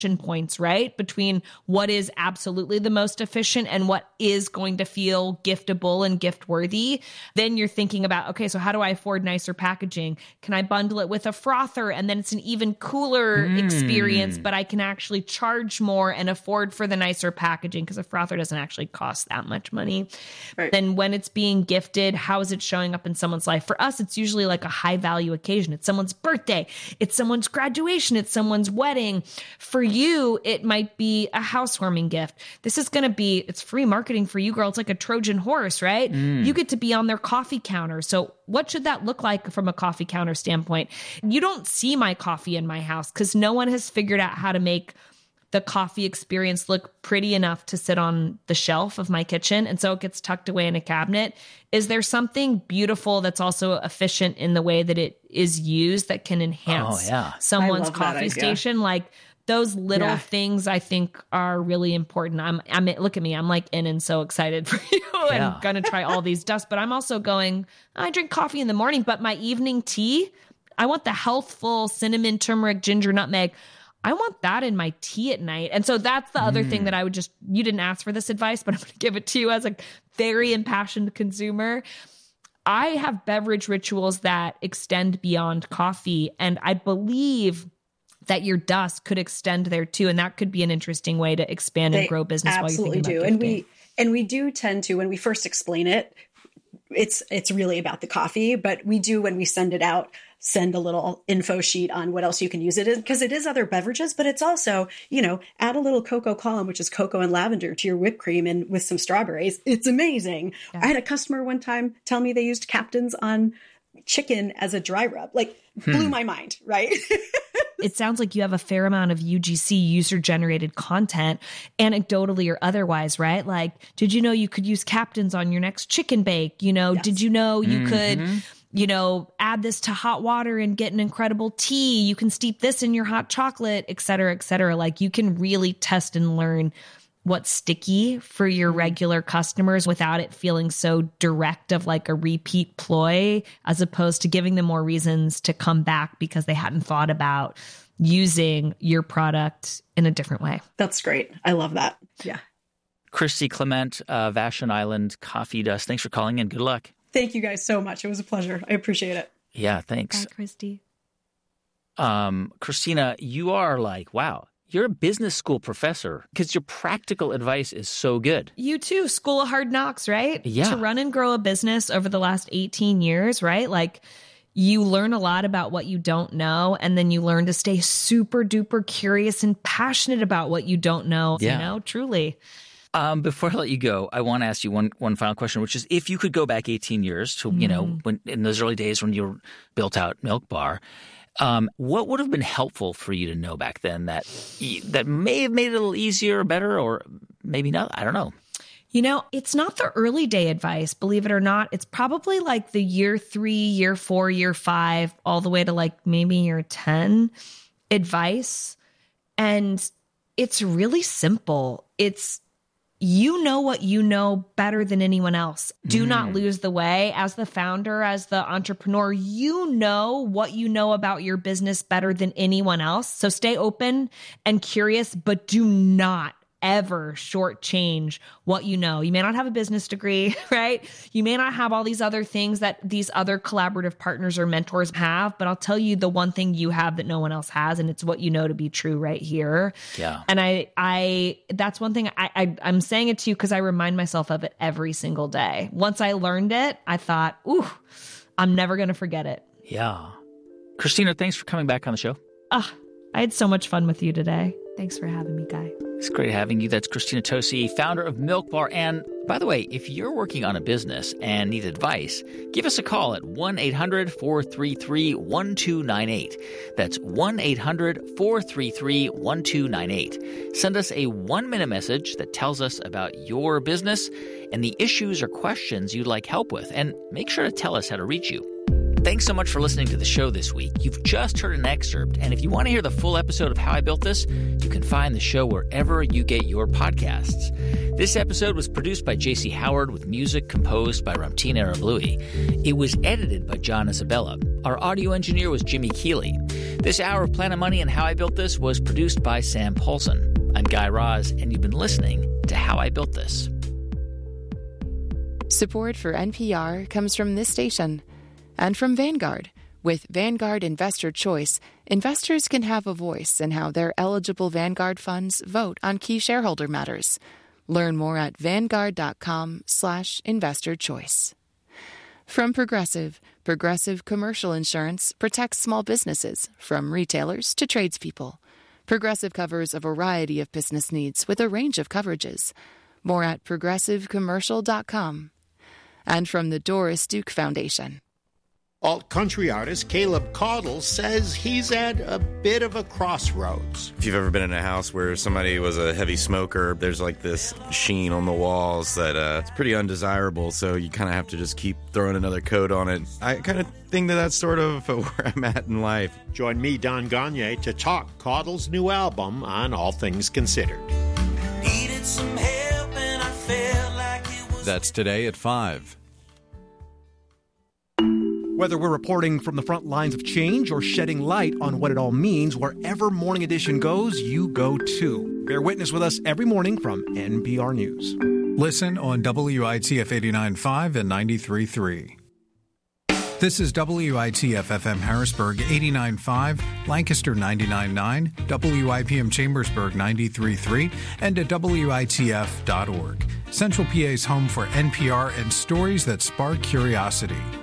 points, right? Between what is absolutely the most efficient and what is going to feel giftable and gift worthy. Then you're thinking about, okay, so how do I afford nicer packaging? Can I bundle it with a frother? And then it's an even cooler experience, but I can actually charge more and afford for the nicer packaging because a frother doesn't actually cost that much money. Right. Then when it's being gifted, how is it showing up in someone's life? For us, it's usually like a high value occasion. It's someone's birthday. It's someone's graduation. It's someone's wedding. For you, it might be a housewarming gift. This is going to be, it's free marketing for you, girl. It's like a Trojan horse, right? You get to be on their coffee counter. So what should that look like from a coffee counter standpoint? You don't see my coffee in my house because no one has figured out how to make the coffee experience look pretty enough to sit on the shelf of my kitchen. And so it gets tucked away in a cabinet. Is there something beautiful that's also efficient in the way that it is used that can enhance someone's coffee station? Like those little things I think are really important. I'm look at me, I'm like in and so excited for you and going to try all these dusts, but I'm also going, I drink coffee in the morning, but my evening tea, I want the healthful cinnamon, turmeric, ginger, nutmeg. I want that in my tea at night. And so that's the other thing that I would just, you didn't ask for this advice, but I'm going to give it to you as a very impassioned consumer. I have beverage rituals that extend beyond coffee. And I believe that your dust could extend there too. And that could be an interesting way to expand and grow business while you're thinking about gifting. Absolutely do. And we do tend to, when we first explain it, it's really about the coffee, but we do, when we send it out, send a little info sheet on what else you can use it in, because it is other beverages, but it's also, add a little cocoa column, which is cocoa and lavender, to your whipped cream and with some strawberries. It's amazing. Yeah. I had a customer one time tell me they used Captain's on chicken as a dry rub. Blew my mind, right? It sounds like you have a fair amount of UGC, user-generated content, anecdotally or otherwise, right? Like, did you know you could use Captain's on your next chicken bake? Yes. Did you know you could, add this to hot water and get an incredible tea? You can steep this in your hot chocolate, et cetera, et cetera. Like, you can really test and learn what's sticky for your regular customers without it feeling so direct of like a repeat ploy, as opposed to giving them more reasons to come back because they hadn't thought about using your product in a different way. That's great. I love that. Yeah. Christy Clement, Vashon Island Coffee Dust. Thanks for calling in. Good luck. Thank you guys so much. It was a pleasure. I appreciate it. Yeah, thanks. Bye, Christy. Christina, you are like, wow. You're a business school professor because your practical advice is so good. You too, School of Hard Knocks, right? Yeah. To run and grow a business over the last 18 years, right? Like, you learn a lot about what you don't know, and then you learn to stay super duper curious and passionate about what you don't know, truly. Before I let you go, I want to ask you one final question, which is, if you could go back 18 years to, when in those early days when you built out Milk Bar, what would have been helpful for you to know back then that may have made it a little easier or better, or maybe not? I don't know. It's not the early day advice, believe it or not. It's probably like the year 3, year 4, year 5, all the way to like maybe year 10 advice. And it's really simple. It's, what you know better than anyone else. Do not lose the way. As the founder, as the entrepreneur, you know what you know about your business better than anyone else. So stay open and curious, but do not ever shortchange what you know. You may not have a business degree, right? You may not have all these other things that these other collaborative partners or mentors have, but I'll tell you the one thing you have that no one else has, and it's what you know to be true right here. Yeah. And I that's one thing I'm saying it to you because I remind myself of it every single day. Once I learned it, I thought, ooh, I'm never going to forget it. Yeah. Christina, thanks for coming back on the show. I had so much fun with you today. Thanks for having me, Guy. It's great having you. That's Christina Tosi, founder of Milk Bar. And by the way, if you're working on a business and need advice, give us a call at 1-800-433-1298. That's 1-800-433-1298. Send us a 1-minute message that tells us about your business and the issues or questions you'd like help with. And make sure to tell us how to reach you. Thanks so much for listening to the show this week. You've just heard an excerpt, and if you want to hear the full episode of How I Built This, you can find the show wherever you get your podcasts. This episode was produced by J.C. Howard with music composed by Ramtin Arablouei. It was edited by John Isabella. Our audio engineer was Jimmy Keeley. This hour of Planet Money and How I Built This was produced by Sam Paulson. I'm Guy Raz, and you've been listening to How I Built This. Support for NPR comes from this station and from Vanguard. With Vanguard Investor Choice, investors can have a voice in how their eligible Vanguard funds vote on key shareholder matters. Learn more at Vanguard.com/investor choice. From Progressive, Progressive Commercial Insurance protects small businesses, from retailers to tradespeople. Progressive covers a variety of business needs with a range of coverages. More at progressivecommercial.com. And from the Doris Duke Foundation. Alt-country artist Caleb Caudle says he's at a bit of a crossroads. If you've ever been in a house where somebody was a heavy smoker, there's like this sheen on the walls that it's pretty undesirable, so you kind of have to just keep throwing another coat on it. I kind of think that that's sort of where I'm at in life. Join me, Don Gagne, to talk Caudle's new album on All Things Considered. Needed some help and I felt like it was... That's today at 5. Whether we're reporting from the front lines of change or shedding light on what it all means, wherever Morning Edition goes, you go too. Bear witness with us every morning from NPR News. Listen on WITF 89.5 and 93.3. This is WITF FM Harrisburg 89.5, Lancaster 99.9, WIPM Chambersburg 93.3, and at WITF.org. Central PA's home for NPR and stories that spark curiosity.